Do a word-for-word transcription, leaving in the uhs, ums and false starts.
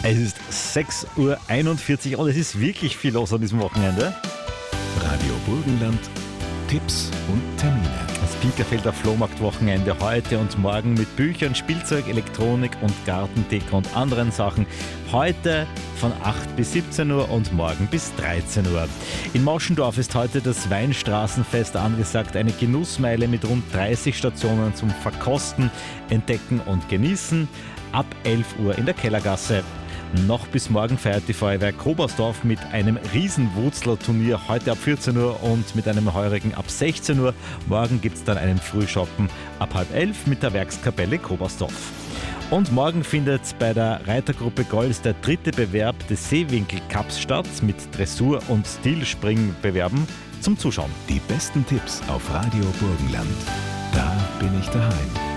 Es ist sechs Uhr einundvierzig und es ist wirklich viel los an diesem Wochenende. Radio Burgenland, Tipps und Termine. Das Bielefeld Flohmarkt-Wochenende heute und morgen mit Büchern, Spielzeug, Elektronik und Gartendeko und anderen Sachen. Heute von acht bis siebzehn Uhr und morgen bis dreizehn Uhr. In Moschendorf ist heute das Weinstraßenfest angesagt. Eine Genussmeile mit rund dreißig Stationen zum Verkosten, Entdecken und Genießen. Ab elf Uhr in der Kellergasse. Noch bis morgen feiert die Feuerwehr Kobersdorf mit einem Riesen-Wurzler-Turnier heute ab vierzehn Uhr und mit einem Heurigen ab sechzehn Uhr. Morgen gibt es dann einen Frühschoppen ab halb elf mit der Werkskapelle Kobersdorf. Und morgen findet bei der Reitergruppe Golz der dritte Bewerb des Seewinkel-Cups statt mit Dressur- und Stilspringbewerben zum Zuschauen. Die besten Tipps auf Radio Burgenland. Da bin ich daheim.